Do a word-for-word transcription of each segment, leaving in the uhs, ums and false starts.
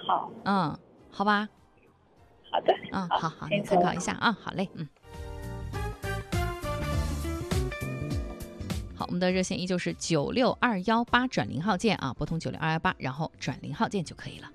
好， 嗯，好吧。 好的， 嗯，好好， 先你参考一下啊，好嘞，嗯。好，我们的热线依旧是九六二幺八转零号键啊，拨通九六二幺八，然后转零号键就可以了。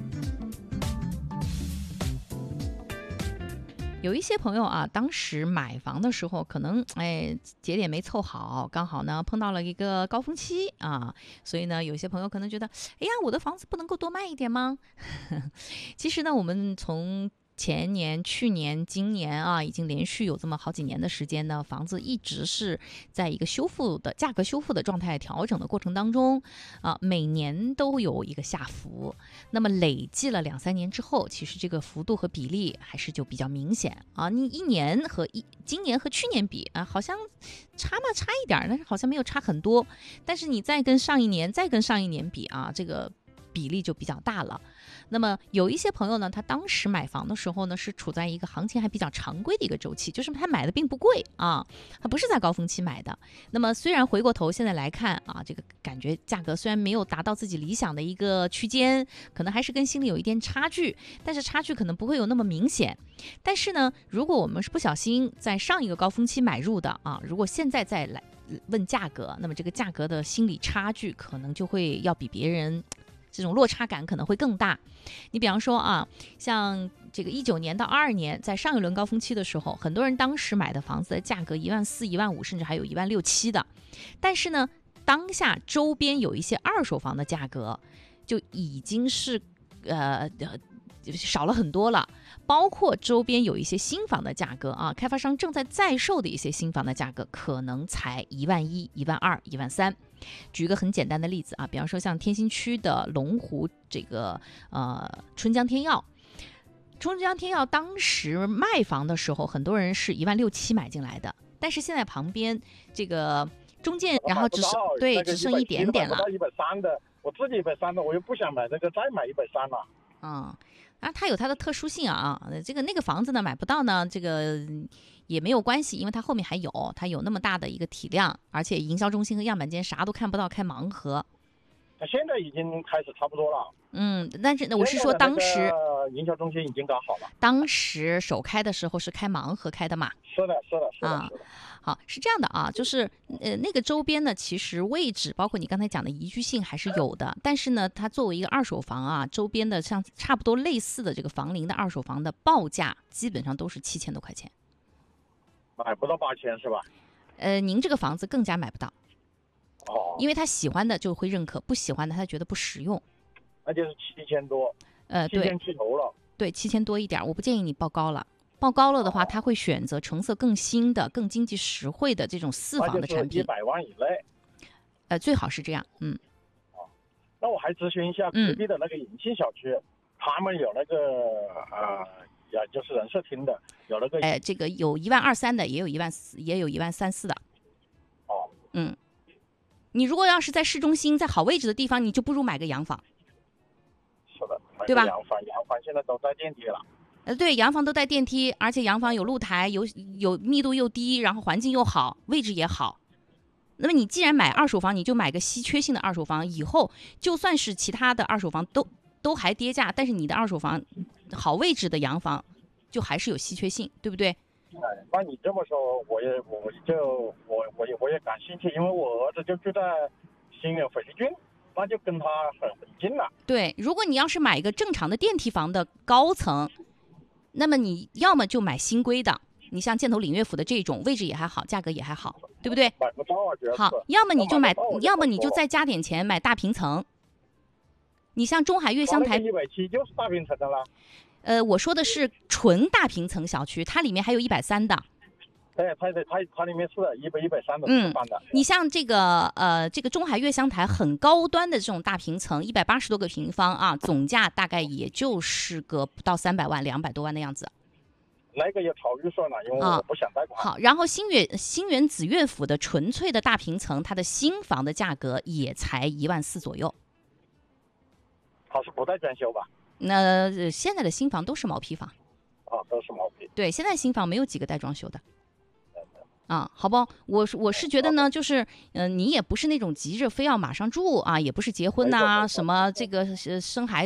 有一些朋友啊，当时买房的时候，可能哎节点没凑好，刚好呢碰到了一个高峰期啊，所以呢，有些朋友可能觉得，哎呀，我的房子不能够多卖一点吗？其实呢，我们从前年、去年、今年啊，已经连续有这么好几年的时间呢，房子一直是在一个修复的价格修复的状态调整的过程当中啊，每年都有一个下浮。那么累计了两三年之后，其实这个幅度和比例还是就比较明显啊。你一年和一今年和去年比啊，好像差嘛差一点，但是好像没有差很多。但是你再跟上一年、再跟上一年比啊，这个比例就比较大了。那么有一些朋友呢，他当时买房的时候呢，是处在一个行情还比较常规的一个周期，就是他买的并不贵啊，他不是在高峰期买的。那么虽然回过头现在来看啊，这个感觉价格虽然没有达到自己理想的一个区间，可能还是跟心里有一点差距，但是差距可能不会有那么明显。但是呢，如果我们是不小心在上一个高峰期买入的啊，如果现在再来问价格，那么这个价格的心理差距可能就会要比别人这种落差感可能会更大。你比方说啊，像这个一九年到二二年，在上一轮高峰期的时候，很多人当时买的房子的价格一万四、一万五，甚至还有一万六七的。但是呢，当下周边有一些二手房的价格就已经是呃少了很多了，包括周边有一些新房的价格啊，开发商正在在售的一些新房的价格，可能才一万一、一万二、一万三。举一个很简单的例子啊，比方说像天心区的龙湖这个呃春江天耀，春江天耀当时卖房的时候，很多人是一万六七买进来的，但是现在旁边这个中间，然后只剩对只剩一点点了。 一百三的，我自己一百三的，我又不想买这个，再买一百三了。 嗯。啊，它有它的特殊性啊，这个那个房子呢买不到呢，这个也没有关系，因为它后面还有，它有那么大的一个体量，而且营销中心和样板间啥都看不到，开盲盒。 它现在已经开始差不多了。 嗯，但是我是说当时营销中心已经搞好了。 当时首开的时候是开盲盒开的嘛？ 是的，是的，是的。 啊，好，是这样的啊，就是呃那个周边呢，其实位置包括你刚才讲的宜居性还是有的，但是呢，它作为一个二手房啊，周边的像差不多类似的这个房龄的二手房的报价，基本上都是七千多块钱， 买不到八千是吧？ 呃，您这个房子更加买不到。 哦， 因为他喜欢的就会认可，不喜欢的他觉得不实用， 那就是七千多， 呃，对， 七千出头了， 对，七千多一点，我不建议你报高了，报高了的话，他会选择成色更新的、更经济实惠的这种四房的产品， 一百万以内， 呃，最好是这样，嗯。 哦，那我还咨询一下隔壁的那个银庆小区，嗯、他们有那个呃，也就是人社厅的，有那个， 哎、呃，这个有一万二三的，也有一万四，也有一万三四的， 哦， 嗯。你如果要是在市中心，在好位置的地方，你就不如买个洋房。 是的， 对吧？ 洋房，洋房现在都带电梯了。 呃，对，洋房都带电梯，而且洋房有露台，有有密度又低，然后环境又好，位置也好。那么你既然买二手房，你就买个稀缺性的二手房，以后就算是其他的二手房都都还跌价，但是你的二手房好位置的洋房，就还是有稀缺性，对不对？ 哎，那你这么说，我也我就我我也我也感兴趣，因为我儿子就住在新源翡翠郡，那就跟他很很近了。 对，如果你要是买一个正常的电梯房的高层，那么你要么就买新规的，你像箭头岭乐府的这种位置也还好，价格也还好，对不对？ 买不到啊，主要是。 好，要么你就买， 就要么你就再加点钱买大平层。你像中海悦湘台， 一百七就是大平层的了。 呃，我说的是纯大平层小区，它里面还有一百三的。 对，它它它它里面是的，一百一百三的， 嗯， 的。 你像这个呃，这个中海悦湘台很高端的这种大平层，一百八十多个平方啊，总价大概也就是个不到三百万、两百多万的样子。 那个也超预算了，因为我不想贷款。 好，然后新源新源紫悦府的纯粹的大平层，它的新房的价格也才一万四左右。 它是不带装修吧？ 那、呃、现在的新房都是毛坯房。 啊，都是毛坯。 对，现在新房没有几个带装修的。啊，好不，我我是觉得呢，就是，嗯、呃，你也不是那种急着非要马上住啊，也不是结婚呐、啊，什么这个生孩